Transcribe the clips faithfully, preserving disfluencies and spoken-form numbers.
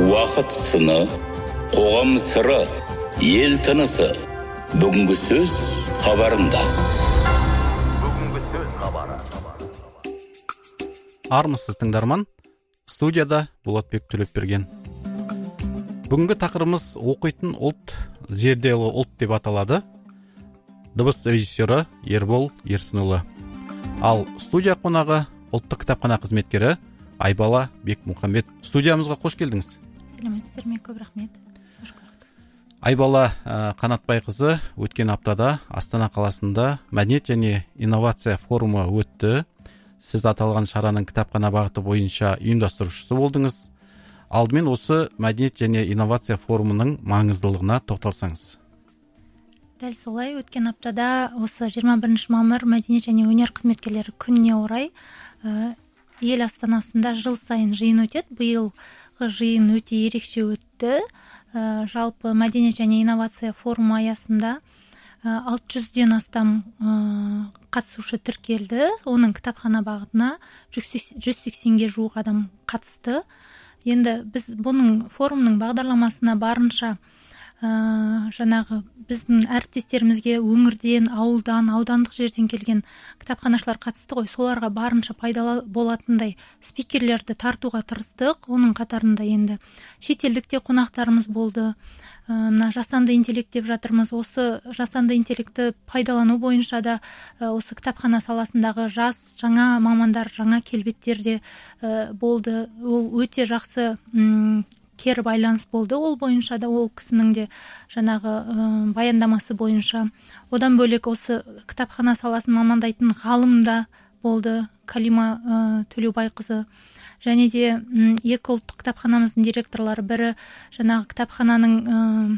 Уақыт сыны, қоғам сыры, ел тынысы. Бүгінгі сөз хабарында. Бүгінгі сөз хабары. Армысыз тыңдарман, студияда Болатбек Төлепберген. Бүгінгі тақырыбымыз оқитын ұлт, зерделі ұлт деп аталады. Дыбыс режиссері Ербол Ерсінұлы. Ал студия қонағы ұлттық кітапхана қызметкері Айбала Бекмұхамбет. Студиямызға қош келдіңіз. Сәлеметсіздер ме? Көп рахмет. Айбала Қанатбайқызы өткен аптада Астана қаласында мәдениет және инновация форумы өтті. Сіз аталған шараның кітапхана бағыты бойынша ұйымдастырушысы болдыңыз. Алдымен осы мәдениет және инновация форумының маңыздылығына тоқталсаңыз. Дәл солай, өткен аптада осы жиырма бірінші мамыр мәдениет және өнер қызметкерлері күніне орай ел астанасында жыл сайын жиын өтеді. Биылғы жиын өте ерекше өтті. Жалпы мәдениет және инновация форумы аясында алты жүзден астам қатысушы тіркелді. Оның кітапхана бағытына жүз сексенге жуық адам қатысты. Енді біз бұның форумның бағдарламасына барынша жаңағы біздің әріптестерімізге өңірден, ауылдан, аудандық жерден келген кітапханашылар қатысты ғой. Соларға барынша пайдалы болатындай спикерлерді тартуға тырыстық. Оның қатарында енді шетелдік те қонақтарымыз болды. Мына жасанды интеллект деп жатырмыз. Осы жасанды интеллектті пайдалану бойынша да осы кітапхана саласындағы жас, жаңа мамандар, жаңа келбеттер де болды. Ол өте жақсы кері байланыс болды. Ол бойынша да ол кісінің де жаңағы баяндамасы бойынша. Одан бөлек осы кітапхана саласын мамандайтын ғалым да болды, Калима Төлеубайқызы. Және де екі ұлттық кітапханамыздың директорлары, бірі жаңағы кітапхананың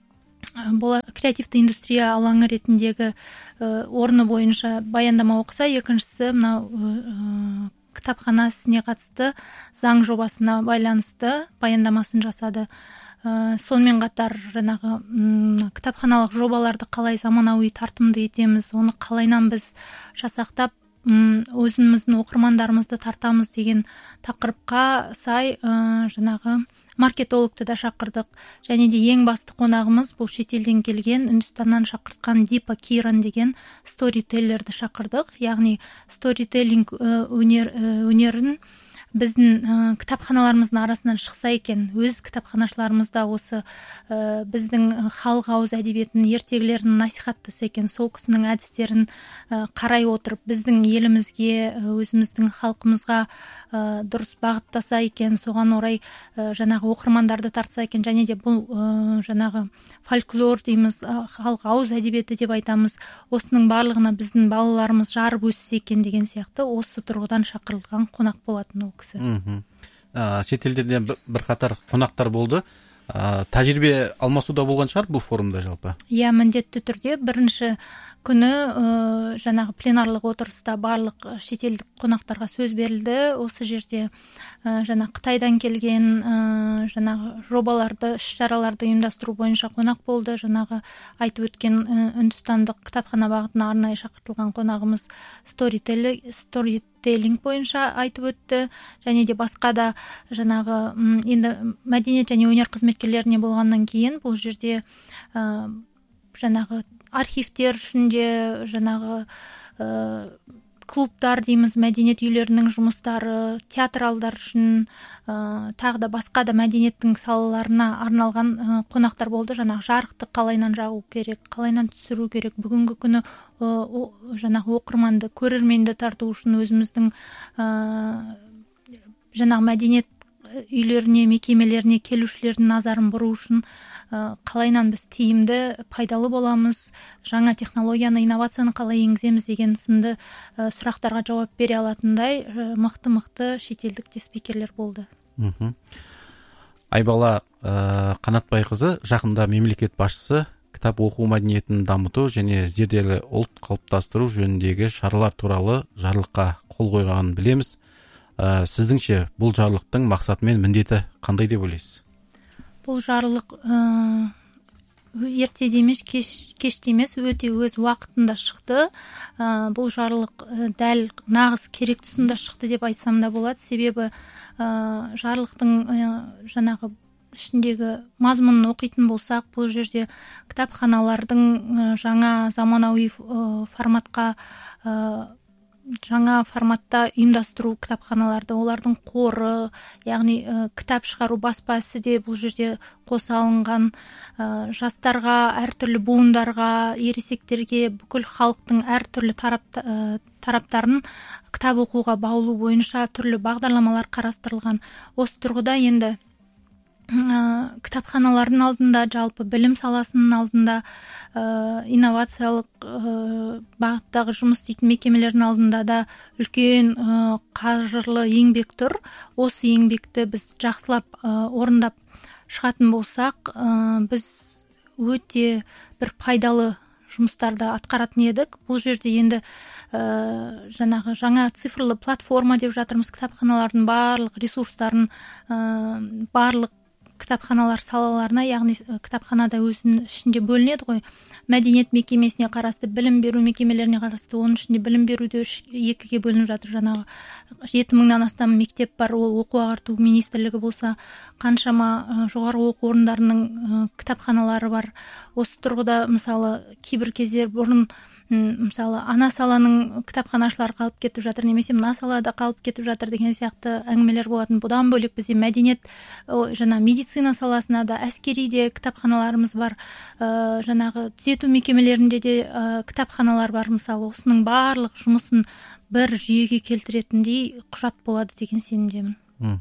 креативті индустрия алаңы ретіндегі орны бойынша баяндама оқыса, екіншісі мынау кітапхана ісіне қатысты заң жобасына байланысты баяндамасын жасады. Сонымен қатар жаңағы кітапханалық жобаларды қалай заманауи тартымды етеміз, оны қалайнан біз жасақтап өзіміздің оқырмандарымызды тартамыз деген тақырыпқа сай жаңағы маркетологты да шақырдық. Және де ең басты қонағымыз бұл шетелден келген, Үндістаннан шақыртқан Дипа Киран деген сторителлерді шақырдық. Яғни сторителлинг өнер, өнерін біздің кітапханаларымыздың арасынан шықса екен, өз кітапханашыларымызда осы біздің халық ауыз әдебиетін, ертегілерін насихаттаса екен, сол кісінің әдістерін қарай отырып біздің елімізге, өзіміздің халқымызға дұрыс бағыттаса екен, соған орай жаңағы оқырмандарды тартса екен. Және де бұл жаңағы фольклор дейміз, халық ауыз әдебиеті деп айтамыз, осының барлығына біздің балаларымыз жарып өссе екен деген сияқты осы тұрғыдан шақырылған қонақ болатын ол кісі. Шетелдерден бір қатар қонақтар болды. Тәжірибе алмасуда болған шығар бұл форумда жалпы? Иә, міндетті түрде. Бірінші күні жаңағы пленарлық отырыста барлық шетелдік қонақтарға сөз берілді. Осы жерде жаңағы Қытайдан келген жаңағы жобаларды, іс-шараларды ұйымдастыру бойынша қонақ болды. Жаңағы айтып өткен үндістандық кітапхана бағытына арнайы шақыртылған қонағымыз сторителлинг бойынша айтып өтті. Және де басқа да жаңағы енді мәдениет және өнер қызметкерлеріне болғаннан кейін бұл жерде жаңағы архивтер үшін де жаңағы клубтар дейміз, мәдениет үйлерінің жұмыстары, театралдар үшін тағы да басқа да мәдениеттің салаларына арналған қонақтар болды. Жаңағы жарықты қалайнан жағу керек, қалайнан түсіру керек. Бүгінгі күні жаңағы оқырманды, көрерменді тарту үшін өзіміздің жаңағы мәдениет үйлеріне, мекемелеріне келушілердің назарын бұру үшін қалайнан біз тиімді, пайдалы боламыз, жаңа технологияны, инновацияны қалай енгіземіз деген сынды сұрақтарға жауап бере алатындай мықты-мықты шетелдік спикерлер болды. Айбала Қанатбайқызы жақында мемлекет басшысы кітап оқу мәдениетін дамыту және зерделі ұлт қалыптастыру жөніндегі шаралар туралы жарлыққа қол қойғанын білеміз. Сіздіңше бұл жарлықтың мақсаты мен міндеті қандай деп ойлайсыз? Бұл жарлық ертеде емес, кеште емес, өте өз уақытында шықты. Бұл жарлық дәл нағыз керек тұсында шықты деп айтсам да болады. Себебі жарлықтың жаңағы ішіндегі мазмұнын оқитын болсақ, бұл жерде кітапханалардың жаңа заманауи форматқа, жаңа форматта ұйымдастыру кітапханаларды, олардың қоры, яғни кітап шығару баспа ісі де бұл жерде қоса алынған, жастарға, әртүрлі буындарға, ересектерге, бүкіл халықтың әртүрлі тарап, тараптарын кітап оқуға баулу бойынша түрлі бағдарламалар қарастырылған. Осы тұрғыда енді кітапханалардың алдында, жалпы білім саласының алдында, инновациялық бағыттағы жұмыс істейтін мекемелердің алдында да үлкен қаржылы еңбек тұр. Осы еңбекті біз жақсылап орындап шығатын болсақ, біз өте бір пайдалы жұмыстарды атқаратын едік. Бұл жерде енді жаңағы жаңа цифрлы платформа деп жатырмыз, кітапханалардың барлық ресурстарын, барлық кітапханалар салаларына, яғни кітапханада өзінің ішінде бөлінеді ғой. Мәдениет мекемесіне қарасты, білім беру мекемелеріне қарасты, оның ішінде білім беруде екіге бөлініп жатыр. Жаңағы жеті мыңнан астам мектеп бар, ол оқу ағарту министрлігі болса, қаншама жоғары оқу орындарының кітапханалары бар. Осы тұрғыда мысалы кейбір кездер бұрын мысалы ана саланың кітапханашылары қалып кетіп жатыр, немесе мына салада қалып кетіп жатыр деген сияқты әңгімелер болатын. Бұдан бөлек бізде мәдениет, жаңа медицина саласына да, әскериде кітапханаларымыз бар, жаңағы түзету мекемелерінде де кітапханалар бар. Мысалы осының барлық жұмысын бір жүйеге келтіретіндей құжат болады деген сенімдемін.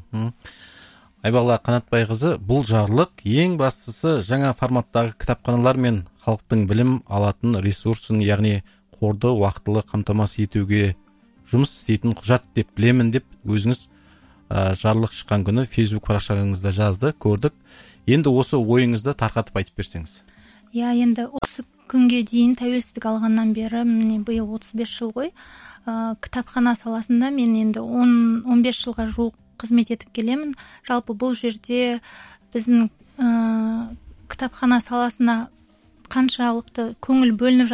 Айбала Қанатбайқызы, бұл жарлық ең бастысы жаңа форматтағы кітапханалар мен халықтың білім алатын ресурсын, яғни қорды уақытылы қамтамасыз етуге жұмыс істейтін құжат деп білемін деп өзіңіз ә, жарлық шыққан күні Facebook парақшаңызда жазды, көрдік. Енді осы ойыңызды тарқатып айтып берсеңіз. Я, енді осы күнге дейін тәуелсіздік алғаннан бері, міне биыл отыз бес жыл ғой, ә, кітапхана саласында мен енді он бес жылға жуық қызмет етіп келемін. Жалпы бұл жерде біздің ә, кітапхана саласына қаншалықты көңіл бөлініп